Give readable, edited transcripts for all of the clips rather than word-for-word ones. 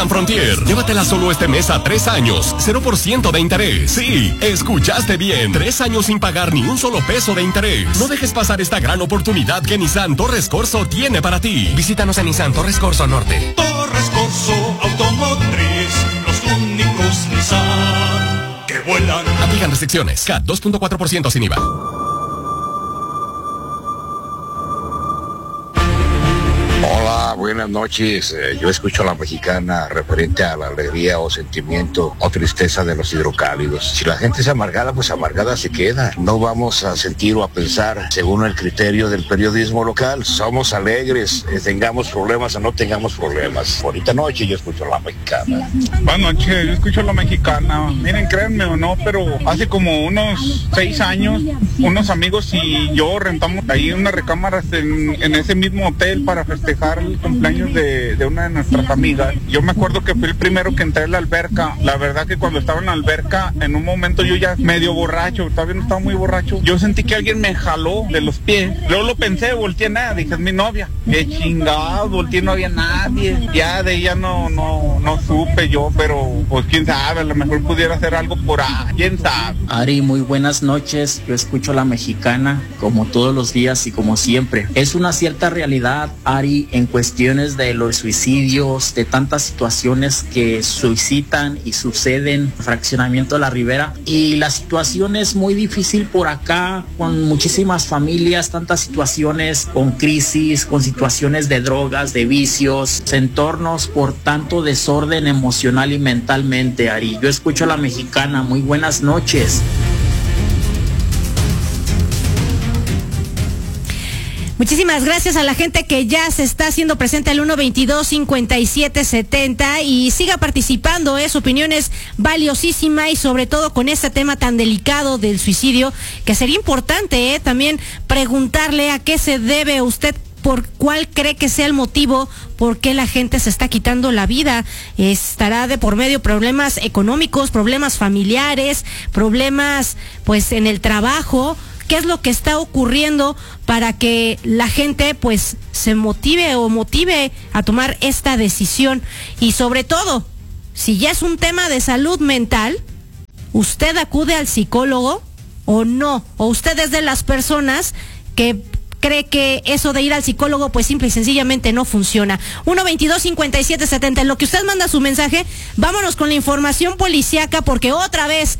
Frontier, llévatela solo este mes a 3 años, 0% de interés. Sí, escuchaste bien, 3 años sin pagar ni un solo peso de interés. No dejes pasar esta gran oportunidad que Nissan Torres Corso tiene para ti. Visítanos en Nissan Torres Corso Norte. Torres Corso Automotriz, los únicos Nissan que vuelan. Aplican restricciones. CAT 2.4% sin IVA. Hola, buenas noches. Yo escucho a la mexicana referente a la alegría o sentimiento o tristeza de los hidrocálidos. Si la gente es amargada, pues amargada se queda. No vamos a sentir o a pensar según el criterio del periodismo local. Somos alegres, tengamos problemas o no tengamos problemas. Bonita noche, yo escucho a la mexicana. Buenas noches, yo escucho a la mexicana. Miren, créanme o no, pero hace como unos 6 años, unos amigos y yo rentamos ahí unas recámaras en ese mismo hotel para festejar el cumpleaños de una de nuestras amigas. Yo me acuerdo que fui el primero que entré a la alberca. La verdad que cuando estaba en la alberca, en un momento yo ya medio borracho, todavía no estaba muy borracho, yo sentí que alguien me jaló de los pies. Luego lo pensé, volteé, nada, dije, es mi novia. Qué chingado, volteé, no había nadie. Ya de ella no supe yo, pero pues quién sabe, a lo mejor pudiera hacer algo por ahí, quién sabe. Ari, muy buenas noches. Yo escucho a la mexicana como todos los días y como siempre. Es una cierta realidad, Ari, en cuestiones de los suicidios, de tantas situaciones que suscitan y suceden, fraccionamiento de la Ribera, y la situación es muy difícil por acá, con muchísimas familias, tantas situaciones con crisis, con situaciones de drogas, de vicios, entornos por tanto desorden emocional y mentalmente, Ari. Yo escucho a la mexicana, muy buenas noches. Muchísimas gracias a la gente que ya se está haciendo presente al 122-5770 y siga participando, su opinión es valiosísima y sobre todo con este tema tan delicado del suicidio, que sería importante también preguntarle a qué se debe usted, por cuál cree que sea el motivo por qué la gente se está quitando la vida. Estará de por medio problemas económicos, problemas familiares, problemas pues en el trabajo. ¿Qué es lo que está ocurriendo para que la gente pues se motive a tomar esta decisión? Y sobre todo, si ya es un tema de salud mental, ¿usted acude al psicólogo o no? ¿O usted es de las personas que cree que eso de ir al psicólogo pues simple y sencillamente no funciona? 122-5770, en lo que usted manda su mensaje, vámonos con la información policíaca, porque otra vez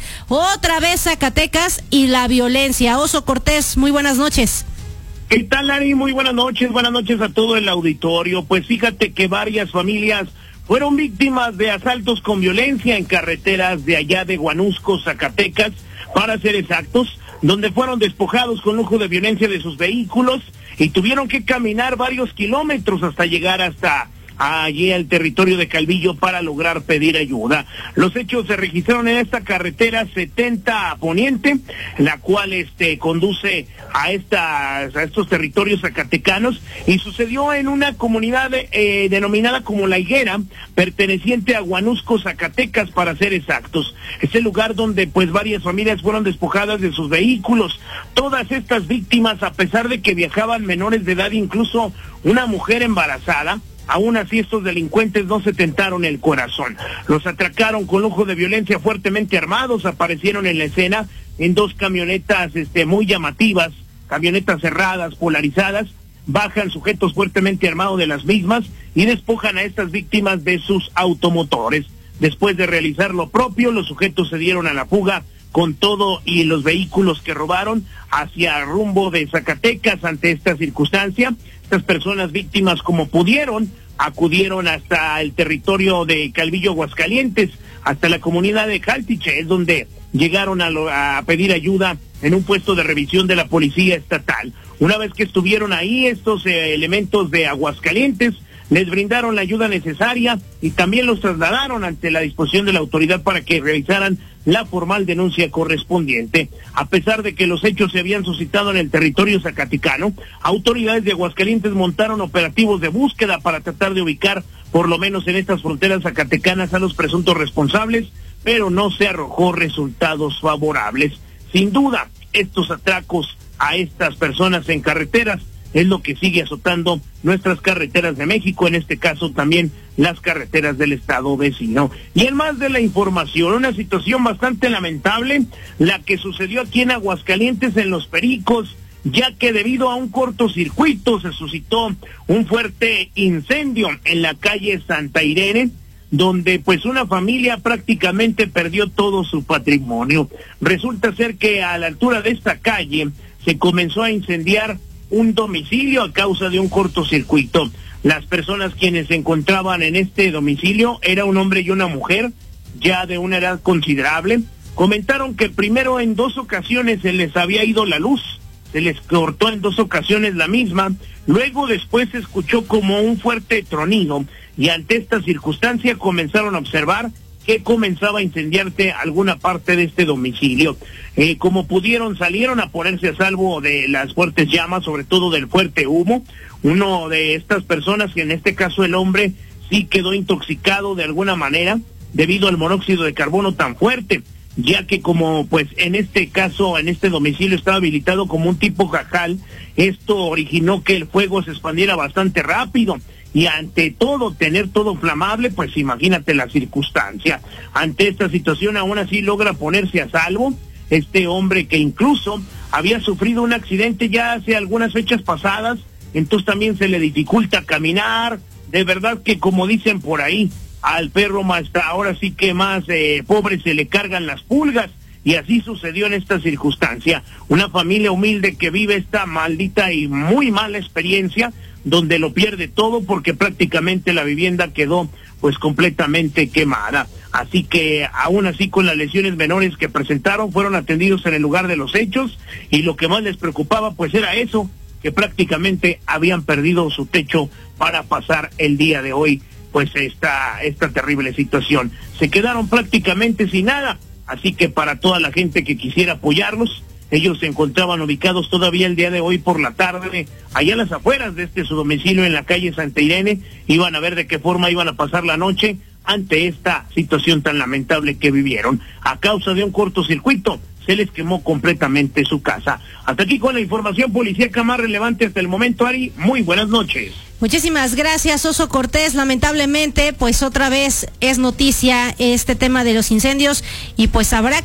Zacatecas y la violencia. Oso Cortés, muy buenas noches. ¿Qué tal, Ari? Muy buenas noches a todo el auditorio. Pues fíjate que varias familias fueron víctimas de asaltos con violencia en carreteras de allá de Huanusco, Zacatecas, para ser exactos, donde fueron despojados con lujo de violencia de sus vehículos y tuvieron que caminar varios kilómetros hasta llegar hasta allí al territorio de Calvillo para lograr pedir ayuda. Los hechos se registraron en esta carretera 70 Poniente, la cual conduce a estos territorios zacatecanos, y sucedió en una comunidad denominada como La Higuera, perteneciente a Huanusco, Zacatecas, para ser exactos. Es el lugar donde pues varias familias fueron despojadas de sus vehículos. Todas estas víctimas, a pesar de que viajaban menores de edad, incluso una mujer embarazada, aún así estos delincuentes no se tentaron el corazón. Los atracaron con lujo de violencia, fuertemente armados, aparecieron en la escena en 2 camionetas muy llamativas, camionetas cerradas, polarizadas. Bajan sujetos fuertemente armados de las mismas y despojan a estas víctimas de sus automotores. Después de realizar lo propio, los sujetos se dieron a la fuga con todo y los vehículos que robaron hacia rumbo de Zacatecas. Ante esta circunstancia, estas personas víctimas, como pudieron, acudieron hasta el territorio de Calvillo, Aguascalientes, hasta la comunidad de Jaltiche, es donde llegaron a pedir ayuda en un puesto de revisión de la policía estatal. Una vez que estuvieron ahí, estos elementos de Aguascalientes les brindaron la ayuda necesaria y también los trasladaron ante la disposición de la autoridad para que realizaran la formal denuncia correspondiente. A pesar de que los hechos se habían suscitado en el territorio zacatecano, autoridades de Aguascalientes montaron operativos de búsqueda para tratar de ubicar, por lo menos en estas fronteras zacatecanas, a los presuntos responsables, pero no se arrojó resultados favorables. Sin duda, estos atracos a estas personas en carreteras es lo que sigue azotando nuestras carreteras de México, en este caso también las carreteras del estado vecino. Y en más de la información, una situación bastante lamentable, la que sucedió aquí en Aguascalientes, en Los Pericos, ya que debido a un cortocircuito se suscitó un fuerte incendio en la calle Santa Irene, donde pues una familia prácticamente perdió todo su patrimonio. Resulta ser que a la altura de esta calle se comenzó a incendiar un domicilio a causa de un cortocircuito. Las personas quienes se encontraban en este domicilio era un hombre y una mujer, ya de una edad considerable. Comentaron que primero en 2 ocasiones se les había ido la luz, se les cortó en 2 ocasiones la misma, luego después se escuchó como un fuerte tronido, y ante esta circunstancia comenzaron a observar que comenzaba a incendiarse alguna parte de este domicilio. Como pudieron, salieron a ponerse a salvo de las fuertes llamas, sobre todo del fuerte humo. Uno de estas personas, que en este caso el hombre, sí quedó intoxicado de alguna manera debido al monóxido de carbono tan fuerte, ya que como pues en este caso, en este domicilio estaba habilitado como un tipo jajal, esto originó que el fuego se expandiera bastante rápido. Y ante todo, tener todo flamable, pues imagínate la circunstancia. Ante esta situación, aún así logra ponerse a salvo este hombre, que incluso había sufrido un accidente ya hace algunas fechas pasadas, entonces también se le dificulta caminar. De verdad que, como dicen por ahí, al perro más, ahora sí que más pobre se le cargan las pulgas. Y así sucedió en esta circunstancia. Una familia humilde que vive esta maldita y muy mala experiencia, donde lo pierde todo porque prácticamente la vivienda quedó pues completamente quemada. Así que aún así, con las lesiones menores que presentaron, fueron atendidos en el lugar de los hechos, y lo que más les preocupaba pues era eso, que prácticamente habían perdido su techo para pasar el día de hoy pues esta terrible situación. Se quedaron prácticamente sin nada. Así que para toda la gente que quisiera apoyarlos, ellos se encontraban ubicados todavía el día de hoy por la tarde, allá a las afueras de su domicilio en la calle Santa Irene. Iban a ver de qué forma iban a pasar la noche ante esta situación tan lamentable que vivieron. A causa de un cortocircuito, se les quemó completamente su casa. Hasta aquí con la información policíaca más relevante hasta el momento, Ari. Muy buenas noches. Muchísimas gracias, Oso Cortés. Lamentablemente, pues otra vez es noticia este tema de los incendios, y pues habrá